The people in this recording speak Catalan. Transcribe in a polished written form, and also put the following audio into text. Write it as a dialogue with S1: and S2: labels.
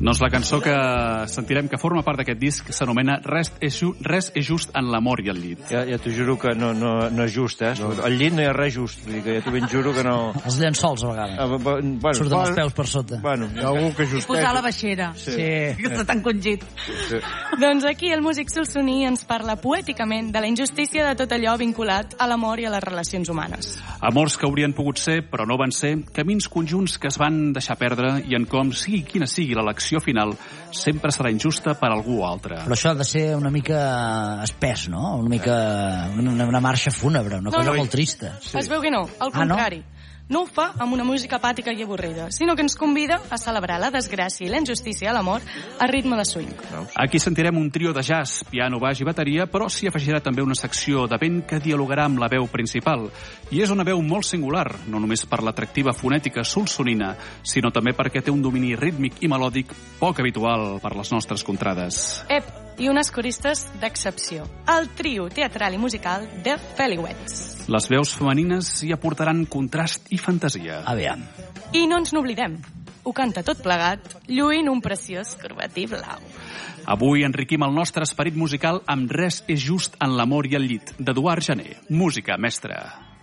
S1: Doncs la cançó que sentirem que forma part d'aquest disc s'anomena Res és just en l'amor i el llit.
S2: Ja t'ho juro que no és just, eh? No. Al llit no hi ha res just. Vull dir que ja t'ho ben juro que no...
S3: Els llençols, a vegades. Surten els peus per sota.
S2: Bueno, hi ha algú que justeix.
S4: I posar la baixera.
S3: Sí.
S4: Que està tan congit.
S2: Sí.
S5: Doncs aquí el músic solsoní ens parla poèticament de la injustícia de tot allò vinculat a l'amor i a les relacions humanes.
S1: Amors que haurien pogut ser, però no van ser, camins conjunts que es van deixar perdre i en com sigui quina sigui l'elecció final, sempre serà injusta per algú o altre.
S3: Però això ha de ser una mica espès, no? Una mica... una marxa fúnebre, una cosa molt trista.
S5: Sí. Es veu que no, al contrari. No ho fa amb una música apàtica i avorrida, sinó que ens convida a celebrar la desgràcia i la injustícia a l'amor a ritme de swing.
S1: Aquí sentirem un trio de jazz, piano, baix i bateria, però s'hi afegirà també una secció de vent que dialogarà amb la veu principal. I és una veu molt singular, no només per l'atractiva fonètica solsonina, sinó també perquè té un domini rítmic i melòdic poc habitual per les nostres contrades.
S5: I unes coristes d'excepció. El trio teatral i musical de Feliwets.
S1: Les veus femenines hi aportaran contrast i fantasia.
S3: Aviam.
S5: I no ens n'oblidem. Ho canta tot plegat, lluint un preciós corbatí blau.
S1: Avui enriquim el nostre esperit musical amb Res és just en l'amor i el llit, d'Eduard Jané. Música mestra.